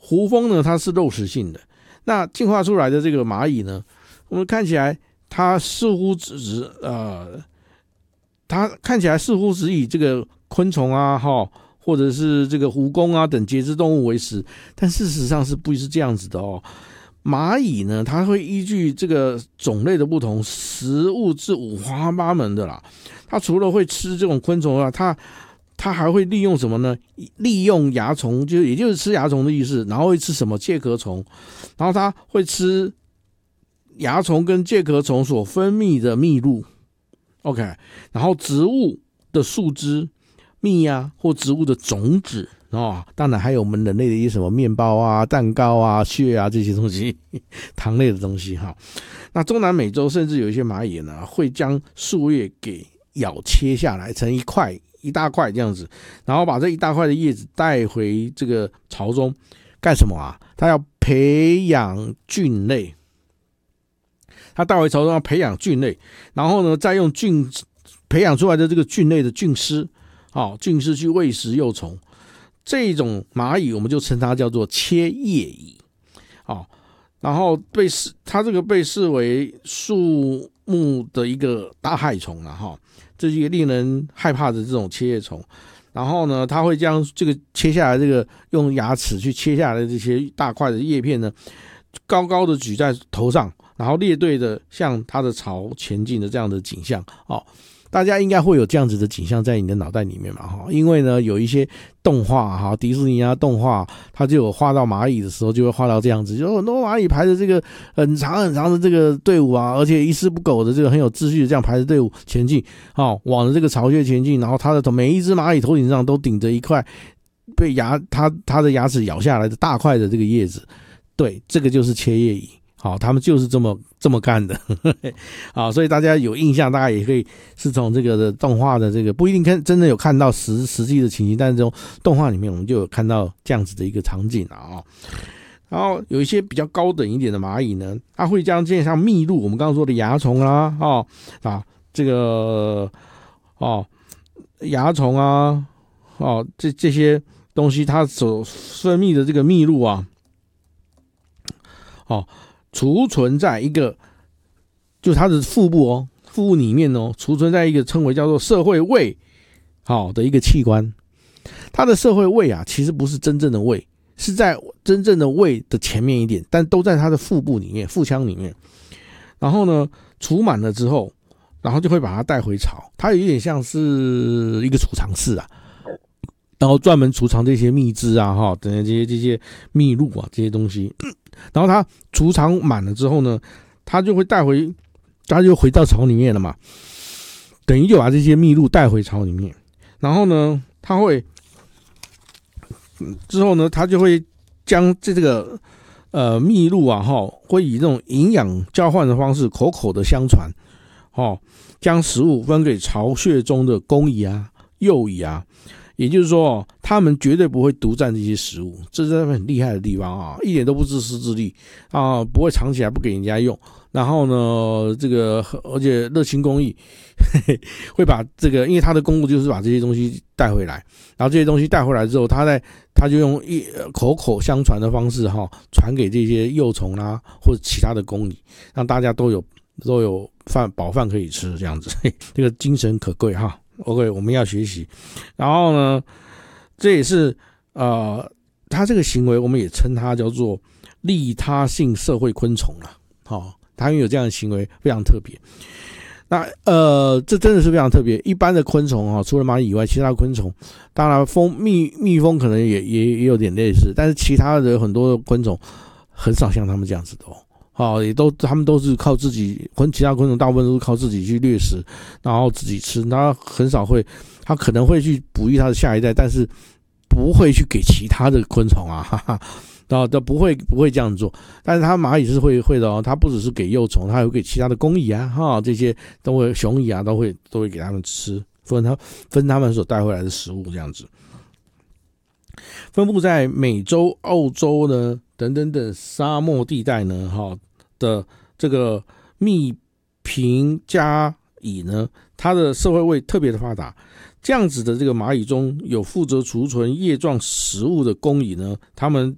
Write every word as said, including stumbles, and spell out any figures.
胡蜂呢，它是肉食性的。那进化出来的这个蚂蚁呢，我们看起来它似乎只呃，它看起来似乎只以这个昆虫啊，哈，或者是这个蜈蚣啊等节肢动物为食，但事实上是不是这样子的哦？蚂蚁呢，它会依据这个种类的不同，食物是五花八门的啦。它除了会吃这种昆虫啊，它它还会利用什么呢？利用蚜虫，就也就是吃蚜虫的意思，然后会吃什么介壳虫，然后它会吃蚜虫跟介壳虫所分泌的蜜露 ，OK， 然后植物的树枝、蜜啊，或植物的种子哦，当然还有我们人类的一些什么面包啊、蛋糕啊、血啊这些东西，糖类的东西哈。那中南美洲甚至有一些蚂蚁呢，会将树叶给咬切下来成一块。一大块这样子，然后把这一大块的叶子带回这个巢中干什么啊？他要培养菌类，他带回巢中要培养菌类，然后呢，再用菌培养出来的这个菌类的菌丝，哦，菌丝去喂食幼虫。这种蚂蚁我们就称它叫做切叶蚁，哦，然后被视它这个被视为树木的一个大害虫了哈。这是一个令人害怕的这种切叶虫，然后呢，它会将这个切下来这个用牙齿去切下来的这些大块的叶片呢，高高的举在头上，然后列队的向它的巢前进的这样的景象哦。大家应该会有这样子的景象在你的脑袋里面嘛哈，因为呢有一些动画哈，迪士尼啊动画，它就有画到蚂蚁的时候就会画到这样子，就有很多蚂蚁排着这个很长很长的这个队伍啊，而且一丝不苟的这个很有秩序的这样排着队伍前进，哦，往着这个巢穴前进，然后它的头每一只蚂蚁头顶上都顶着一块被牙它它的牙齿咬下来的大块的这个叶子，对，这个就是切叶蚁。好，他们就是这么这么干的，好，所以大家有印象，大家也可以是从这个的动画的这个不一定看真的有看到实实际的情形，但是这种动画里面我们就有看到这样子的一个场景啊。然后有一些比较高等一点的蚂蚁呢，它会将这些像蜜露，我们刚刚说的蚜虫啦，哦啊这个哦蚜虫啊，哦这这些东西它所分泌的这个蜜露啊，哦。储存在一个，就它的腹部哦，腹部里面哦，储存在一个称为叫做社会胃，好的一个器官。它的社会胃啊，其实不是真正的胃，是在真正的胃的前面一点，但都在它的腹部里面、腹腔里面。然后呢，储满了之后，然后就会把它带回巢。它有点像是一个储藏室啊。然后专门储藏这些蜜汁啊，哈，等这些这些蜜露啊，这些东西。然后它储藏满了之后呢，它就会带回，它就回到巢里面了嘛。等于就把这些蜜露带回巢里面，然后呢，它会之后呢，它就会将这个呃蜜露啊，哈，会以这种营养交换的方式，口口的相传，哦，将食物分给巢穴中的公蚁啊、幼蚁啊。也就是说，他们绝对不会独占这些食物，这是他们很厉害的地方啊，一点都不自私自利啊，不会藏起来不给人家用。然后呢，这个而且热心公益，嘿嘿，会把这个，因为他的公务就是把这些东西带回来，然后这些东西带回来之后，他在他就用一口口相传的方式哈，传给这些幼虫啦、啊、或者其他的公蚁，让大家都有都有饭饱饭可以吃，这样子，嘿，这个精神可贵哈。OK， 我们要学习。然后呢，这也是呃，他这个行为，我们也称它叫做利他性社会昆虫了。好、哦，他有这样的行为非常特别。那呃，这真的是非常特别。一般的昆虫啊、哦，除了蚂蚁以外，其他的昆虫，当然蜂蜜蜜蜂可能也也也有点类似，但是其他的很多的昆虫很少像他们这样子的哦。哦，也都他们都是靠自己，昆其他昆虫大部分都是靠自己去掠食，然后自己吃。他很少会，他可能会去哺育他的下一代，但是不会去给其他的昆虫啊，哈哈，然后都不会不会这样做。但是他蚂蚁是会会的哦，他不只是给幼虫，他还会给其他的公蚁啊，哈，这些都会雄蚁啊，都会都会给他们吃，分他分他们所带回来的食物这样子。分布在美洲、澳洲呢等等等沙漠地带呢，哈。的这个蜜瓶加蚁呢，它的社会胃特别的发达。这样子的这个蚂蚁中有负责储存叶状食物的工蚁呢，它们